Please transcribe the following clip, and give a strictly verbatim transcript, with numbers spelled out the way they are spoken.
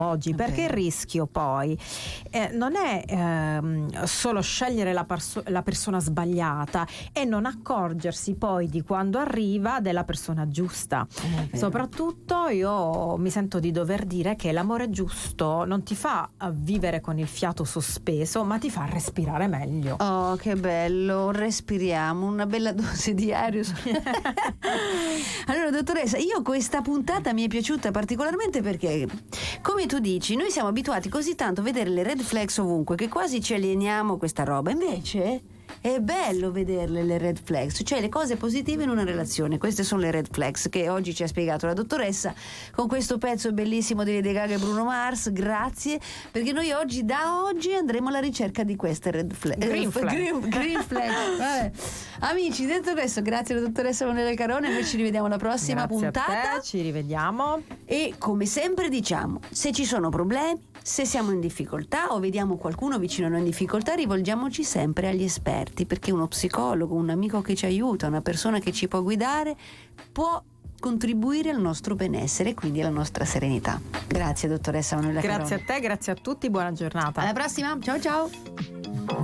oggi, perché il rischio poi eh, non è ehm, solo scegliere la, perso- la persona sbagliata e non accorgersi poi di quando arriva della persona giusta. Soprattutto io mi sento di dover dire che l'amore giusto non ti fa vivere con il fiato sospeso, ma ti fa respirare meglio. Oh, che bello, respiriamo, una bella dose di aria. Allora, dottoressa, io questa puntata mi è piaciuta particolarmente perché, come tu dici, noi siamo abituati così tanto a vedere le red flags ovunque che quasi ci alieniamo questa roba. Invece è bello vederle le red flags, cioè le cose positive in una relazione. Queste sono le red flags che oggi ci ha spiegato la dottoressa con questo pezzo bellissimo di Lady Gaga e Bruno Mars. Grazie, perché noi oggi, da oggi, andremo alla ricerca di queste red flag. Green flag. Green, green flag. Vabbè. Amici, detto questo, grazie alla dottoressa Manuela Carone. Noi ci rivediamo alla prossima Grazie puntata. a te, ci rivediamo. E come sempre diciamo, se ci sono problemi, se siamo in difficoltà o vediamo qualcuno vicino a noi in difficoltà, rivolgiamoci sempre agli esperti, perché uno psicologo, un amico che ci aiuta, una persona che ci può guidare, può contribuire al nostro benessere e quindi alla nostra serenità. Grazie dottoressa Manuela Carone. Grazie a te, grazie a tutti, buona giornata. Alla prossima, ciao ciao.